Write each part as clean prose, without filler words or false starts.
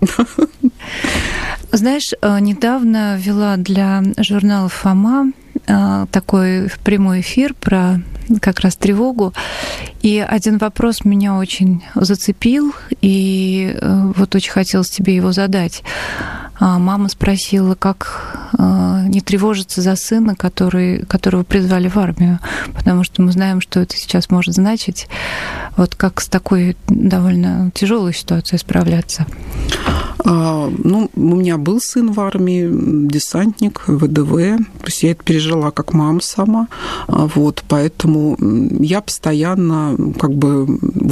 Знаешь, недавно вела для журнала «Фома» такой прямой эфир про как раз тревогу. И один вопрос меня очень зацепил, и вот очень хотелось тебе его задать. Мама спросила, как не тревожиться за сына, которого призвали в армию, потому что мы знаем, что это сейчас может значить. Вот как с такой довольно тяжелой ситуацией справляться? Ну, у меня был сын в армии, десантник, ВДВ. То есть я это пережила как мама сама. Вот, поэтому я постоянно как бы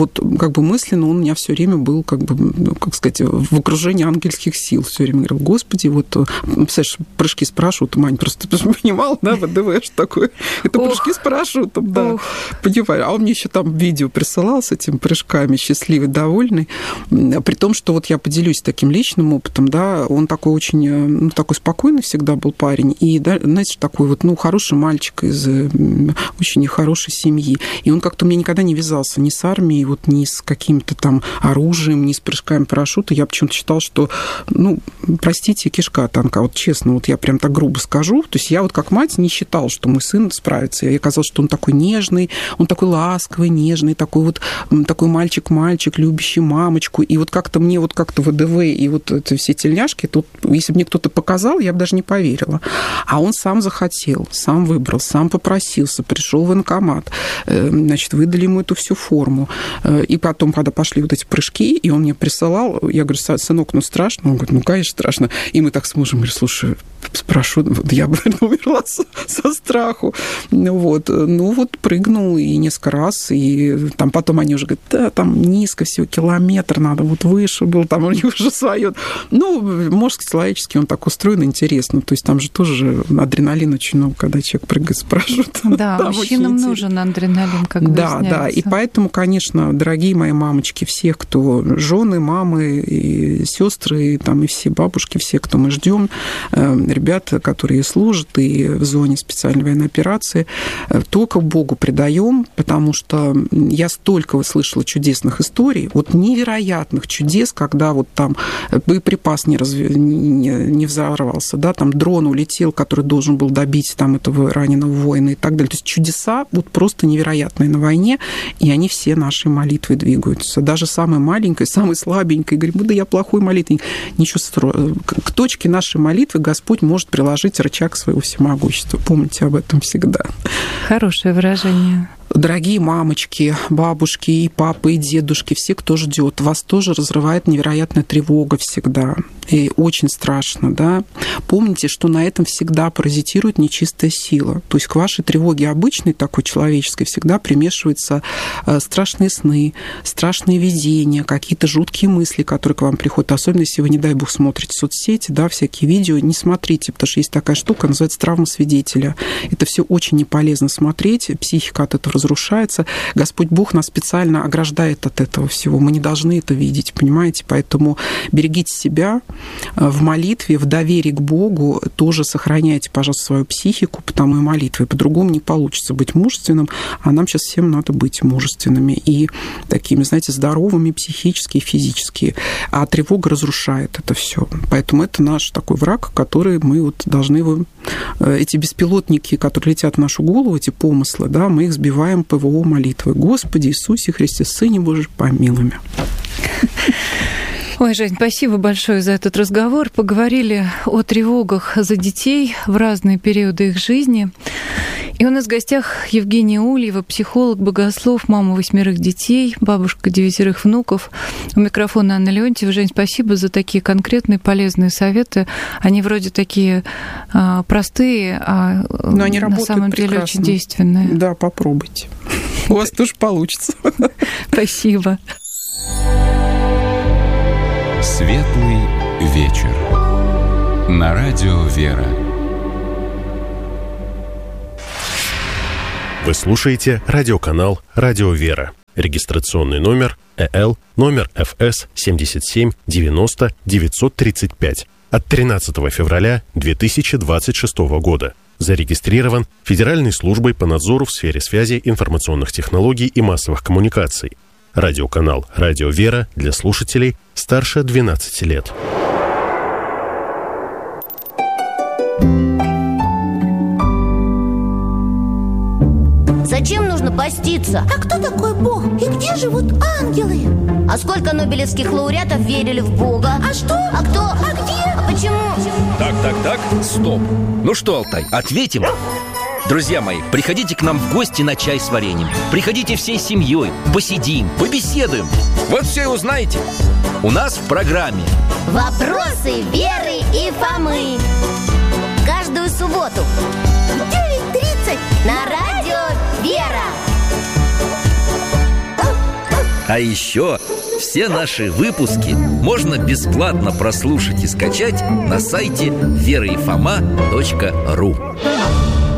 мысленно он у меня все время был, как сказать, в окружении ангельских сил. Все время говорил: Господи, вот, представляешь, прыжки с парашютом, Ань, просто ты понимала, да, ВДВ, что такое? Это прыжки с парашютом, да. Понимаю. А он мне еще там видео присылал с этими прыжками, счастливый, довольный. При том, что вот я поделюсь таким личным опытом, да, он такой очень, такой спокойный всегда был парень, и, да, знаете, такой вот, хороший мальчик из очень нехорошей семьи. И он как-то у меня никогда не вязался ни с армией, вот, ни с каким-то там оружием, ни с прыжками парашюта. Я почему-то считала, что, простите, кишка тонка. Вот честно, вот я прям так грубо скажу. То есть я вот как мать не считала, что мой сын справится. Мне казалось, что он такой нежный, он такой ласковый, нежный, такой вот, такой мальчик-мальчик, любящий мамочку. И вот как-то мне вот как-то ВДВ и вот это все тельняшки, тут, если бы мне кто-то показал, я бы даже не поверила. А он сам захотел, сам выбрал, сам попросился, пришел в военкомат, значит, выдали ему эту всю форму. И потом, когда пошли вот эти прыжки, и он мне присылал, я говорю: сынок, страшно? Он говорит: конечно, страшно. И мы так с мужем говорим: слушай, спрошу, я бы, наверное, умерла со страху. Вот, прыгнул и несколько раз, и там потом они уже говорят: да, там низко всего, километр надо, вот выше был, там у них уже свое. Может, человеческий он так устроен, интересно. То есть там же тоже адреналин очень много, когда человек прыгает, спрашивают. Да, мужчинам нужен адреналин, как выясняется. Да, и поэтому, конечно, дорогие мои мамочки, всех, кто жены, мамы, и сестры, и все бабушки, все, кто мы ждем, ребята, которые служат и в зоне специальной военной операции, только Богу предаем, потому что я столько слышала чудесных историй, вот невероятных чудес, когда вот там боеприпас не взорвался, да, там дрон улетел, который должен был добить там этого раненого воина и так далее. То есть чудеса вот просто невероятные на войне, и они все нашей молитвой двигаются. Даже самой маленькой, самой слабенькой, говорим: да я плохой молитвенник. Ничего, к точке нашей молитвы Господь может приложить рычаг своего всемогущества. Помните об этом всегда. Хорошее выражение. Дорогие мамочки, бабушки, и папы, и дедушки, все, кто ждет, вас тоже разрывает невероятная тревога всегда. И очень страшно, да. Помните, что на этом всегда паразитирует нечистая сила. То есть к вашей тревоге обычной, такой человеческой, всегда примешиваются страшные сны, страшные видения, какие-то жуткие мысли, которые к вам приходят. Особенно, если вы, не дай бог, смотрите соцсети, да, всякие видео, не смотрите, потому что есть такая штука, называется травма свидетеля. Это все очень не полезно смотреть, психика от этого разрушается. Господь Бог нас специально ограждает от этого всего. Мы не должны это видеть, понимаете? Поэтому берегите себя в молитве, в доверии к Богу. Тоже сохраняйте, пожалуйста, свою психику, потому и молитвой. По-другому не получится быть мужественным, а нам сейчас всем надо быть мужественными и такими, знаете, здоровыми психически и физически. А тревога разрушает это все. Поэтому это наш такой враг, который мы вот должны его... Эти беспилотники, которые летят в нашу голову, эти помыслы, да, мы их сбиваем ПВО молитвы. Господи Иисусе Христе, Сыне Божий, помилуй меня. Ой, Жень, спасибо большое за этот разговор. Поговорили о тревогах за детей в разные периоды их жизни. И у нас в гостях Евгения Ульева, психолог, богослов, мама 8 детей, бабушка 9 внуков. У микрофона Анна Леонтьева. Жень, спасибо за такие конкретные, полезные советы. Они вроде такие простые, но они на самом деле очень действенные. Да, попробуйте. У вас тоже получится. Спасибо. Светлый вечер. На радио «Вера». Вы слушаете радиоканал «Радио Вера». Регистрационный номер ЭЛ, номер ФС 77 90 935 от 13 февраля 2026 года. Зарегистрирован Федеральной службой по надзору в сфере связи, информационных технологий и массовых коммуникаций. Радиоканал «Радио Вера» для слушателей старше 12 лет. Зачем нужно поститься? А кто такой Бог? И где живут ангелы? А сколько нобелевских лауреатов верили в Бога? А что? А кто? А где? А почему? Так, стоп. Ну что, Алтай, ответим? Друзья мои, приходите к нам в гости на чай с вареньем. Приходите всей семьей, посидим, побеседуем. Вот все и узнаете. У нас в программе Вопросы Веры и Фомы. Каждую субботу в 9:30 на радио Вера. А еще все наши выпуски можно бесплатно прослушать и скачать на сайте вераифома.ру.